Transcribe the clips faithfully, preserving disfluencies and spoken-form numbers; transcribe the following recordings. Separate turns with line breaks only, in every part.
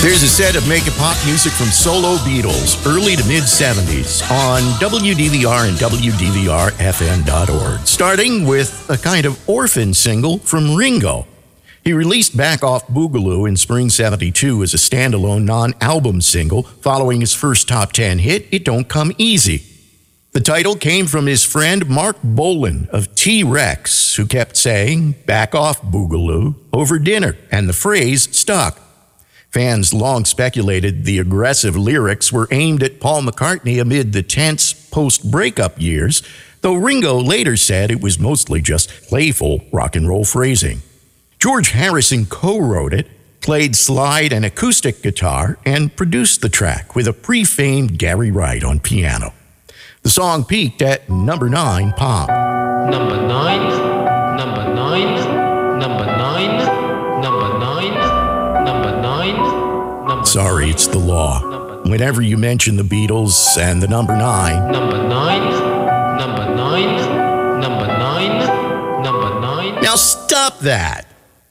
There's a set of Make It Pop music from solo Beatles, early to mid-seventies, on W D V R and W D V R F M dot org, starting with a kind of orphan single from Ringo. He released Back Off Boogaloo in spring seventy-two as a standalone non-album single, following his first top ten hit, It Don't Come Easy. The title came from his friend Mark Bolan of T-Rex, who kept saying, "Back off Boogaloo," over dinner, and the phrase stuck. Fans long speculated the aggressive lyrics were aimed at Paul McCartney amid the tense post-breakup years, though Ringo later said it was mostly just playful rock and roll phrasing. George Harrison co-wrote it, played slide and acoustic guitar, and produced the track with a pre-famed Gary Wright on piano. The song peaked at number nine pop.
Number nine, number nine, number nine, number nine, number nine, number
Sorry, it's the law. Whenever you mention the Beatles and the number nine,
number nine, number nine, number nine, number nine.
Now stop that.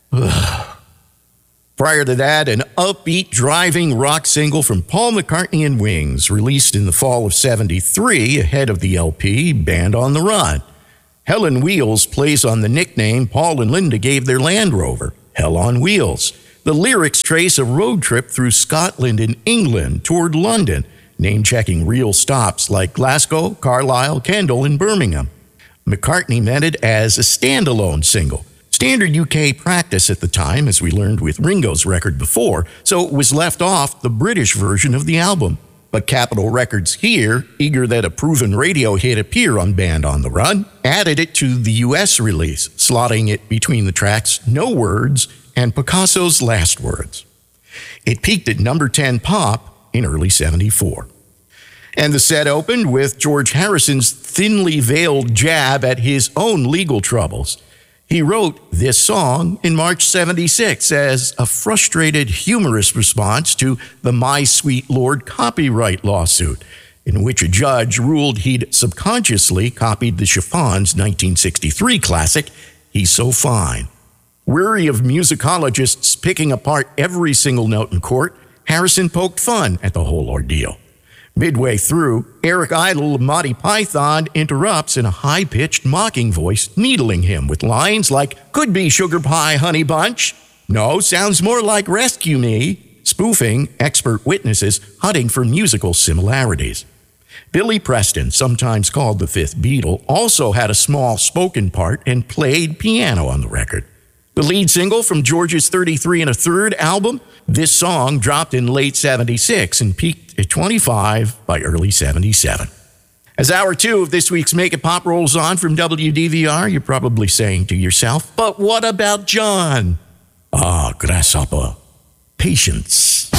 Prior to that, an upbeat, driving rock single from Paul McCartney and Wings, released in the fall of seventy-three ahead of the L P Band on the Run. Hell on Wheels plays on the nickname Paul and Linda gave their Land Rover, Hell on Wheels. The lyrics trace a road trip through Scotland and England toward London, name-checking real stops like Glasgow, Carlisle, Kendal, and Birmingham. McCartney meant it as a standalone single. Standard U K practice at the time, as we learned with Ringo's record before, so it was left off the British version of the album. But Capitol Records here, eager that a proven radio hit appear on Band on the Run, added it to the U S release, slotting it between the tracks No Words and Picasso's Last Words. It peaked at number ten pop in early seventy-four. And the set opened with George Harrison's thinly veiled jab at his own legal troubles. He wrote this song in March seventy-six as a frustrated, humorous response to the My Sweet Lord copyright lawsuit, in which a judge ruled he'd subconsciously copied the Chiffons' nineteen sixty-three classic, He's So Fine. Weary of musicologists picking apart every single note in court, Harrison poked fun at the whole ordeal. Midway through, Eric Idle of Monty Python interrupts in a high-pitched mocking voice, needling him with lines like, "Could be sugar pie, honey bunch." "No, sounds more like rescue me," spoofing expert witnesses hunting for musical similarities. Billy Preston, sometimes called the Fifth Beatle, also had a small spoken part and played piano on the record. The lead single from George's thirty-three and a third album, this song dropped in late seventy-six and peaked at twenty-five by early seventy-seven. As hour two of this week's Make It Pop rolls on from W D V R, you're probably saying to yourself, but what about John? Ah, grasshopper, patience.